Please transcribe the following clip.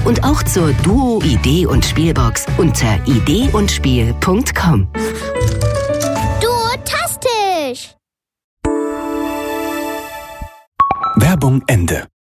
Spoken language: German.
und auch zur Duo Idee und Spielbox unter ideeundspiel.com. Duotastisch! Werbung Ende.